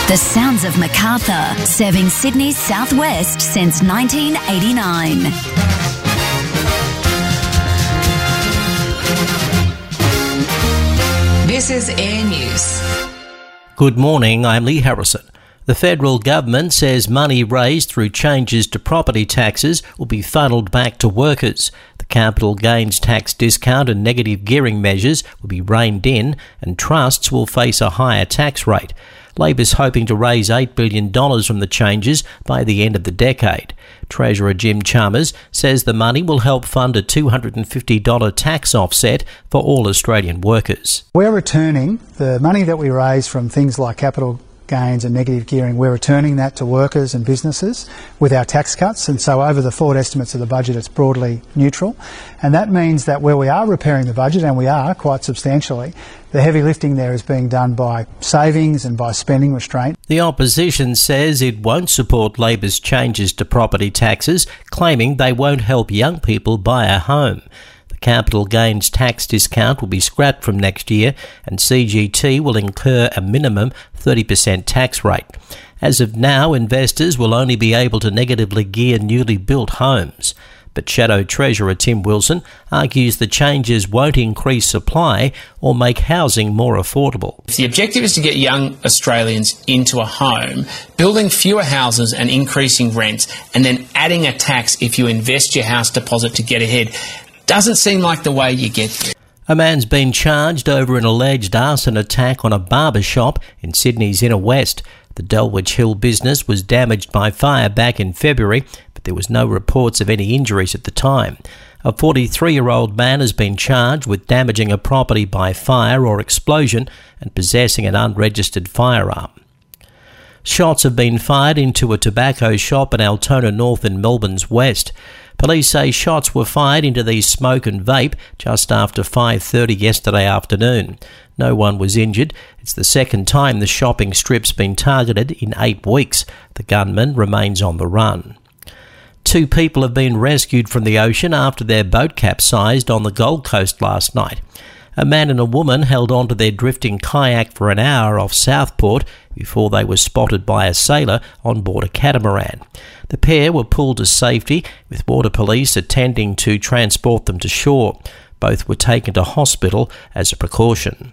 The sounds of Macarthur, serving Sydney's southwest since 1989. This is Air News. Good morning, I'm Lee Harrison. The federal government says money raised through changes to property taxes will be funneled back to workers. The capital gains tax discount and negative gearing measures will be reined in, and trusts will face a higher tax rate. Labor's hoping to raise $8 billion from the changes by the end of the decade. Treasurer Jim Chalmers says the money will help fund a $250 tax offset for all Australian workers. We're returning the money that we raise from things like capital gains and negative gearing. We're returning that to workers and businesses with our tax cuts, and so over the forward estimates of the budget it's broadly neutral, and that means that where we are repairing the budget, and we are quite substantially, the heavy lifting there is being done by savings and by spending restraint. The opposition says it won't support Labor's changes to property taxes, claiming they won't help young people buy a home. Capital gains tax discount will be scrapped from next year, and CGT will incur a minimum 30% tax rate. As of now, investors will only be able to negatively gear newly built homes. But Shadow Treasurer Tim Wilson argues the changes won't increase supply or make housing more affordable. If the objective is to get young Australians into a home, building fewer houses and increasing rents, and then adding a tax if you invest your house deposit to get ahead, doesn't seem like the way you get there. A man's been charged over an alleged arson attack on a barber shop in Sydney's inner west. The Dulwich Hill business was damaged by fire back in February, but there was no reports of any injuries at the time. A 43-year-old man has been charged with damaging a property by fire or explosion and possessing an unregistered firearm. Shots have been fired into a tobacco shop in Altona North in Melbourne's west. Police say shots were fired into the smoke and vape just after 5:30 yesterday afternoon. No one was injured. It's the second time the shopping strip's been targeted in 8 weeks. The gunman remains on the run. 2 people have been rescued from the ocean after their boat capsized on the Gold Coast last night. A man and a woman held onto their drifting kayak for an hour off Southport before they were spotted by a sailor on board a catamaran. The pair were pulled to safety, with water police attending to transport them to shore. Both were taken to hospital as a precaution.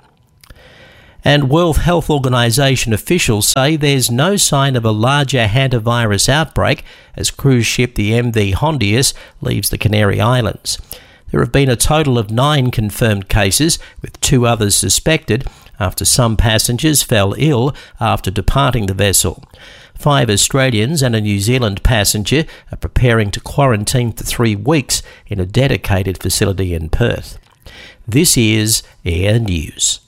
And World Health Organization officials say there's no sign of a larger hantavirus outbreak as cruise ship the MV Hondius leaves the Canary Islands. There have been a total of 9 confirmed cases, with 2 others suspected, after some passengers fell ill after departing the vessel. 5 Australians and a New Zealand passenger are preparing to quarantine for 3 weeks in a dedicated facility in Perth. This is Air News.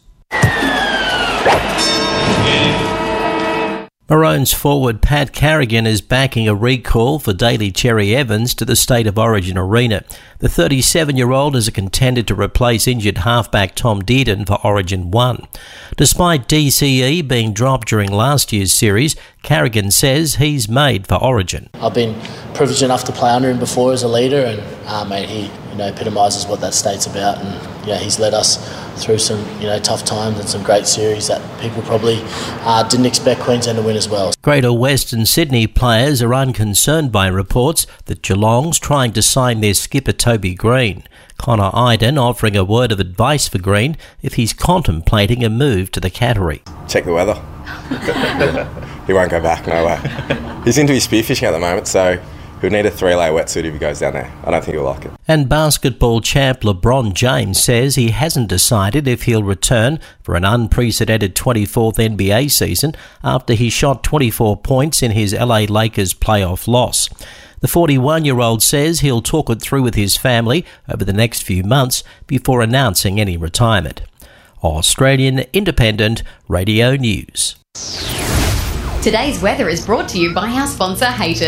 Maroons forward Pat Carrigan is backing a recall for Daly Cherry Evans to the State of Origin arena. The 37-year-old is a contender to replace injured halfback Tom Dearden for Origin 1. Despite DCE being dropped during last year's series, Carrigan says he's made for Origin. I've been privileged enough to play under him before as a leader, and he epitomises what that state's about, and he's led us through some tough times and some great series that people probably didn't expect Queensland to win as well. Greater Western Sydney players are unconcerned by reports that Geelong's trying to sign their skipper Toby Green. Connor Iden offering a word of advice for Green if he's contemplating a move to the Cattery. Check the weather. He won't go back, no way. He's into his spearfishing at the moment, so he'll need a 3-layer wetsuit if he goes down there. I don't think he'll like it. And basketball champ LeBron James says he hasn't decided if he'll return for an unprecedented 24th NBA season after he shot 24 points in his LA Lakers playoff loss. The 41-year-old says he'll talk it through with his family over the next few months before announcing any retirement. Australian Independent Radio News. Today's weather is brought to you by our sponsor Haters.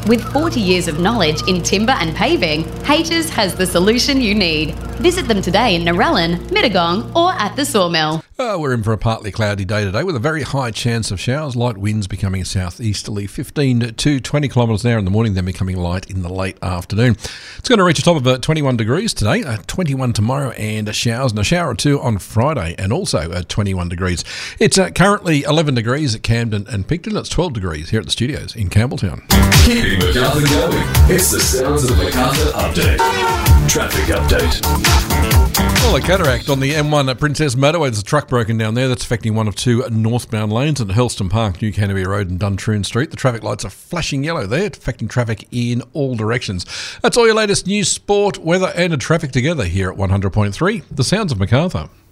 With 40 years of knowledge in timber and paving, Hayters has the solution you need. Visit them today in Narellan, Mittagong or at the Sawmill. We're in for a partly cloudy day today with a very high chance of showers. Light winds becoming southeasterly, 15 to 20 kilometres an hour in the morning, then becoming light in the late afternoon. It's going to reach a top of 21 degrees today, 21 tomorrow, and showers and a shower or two on Friday, and also 21 degrees. It's currently 11 degrees at Camden and Picton. It's 12 degrees here at the studios in Campbelltown. Keeping Macarthur going. It's the Sounds of Macarthur update. Traffic update. Well, a cataract on the M1 at Princess Motorway. There's a truck broken down there that's affecting one of two northbound lanes at Helston Park, New Canterbury Road and Duntroon Street. The traffic lights are flashing yellow there, affecting traffic in all directions. That's all your latest news, sport, weather and traffic together here at 100.3. The Sounds of Macarthur.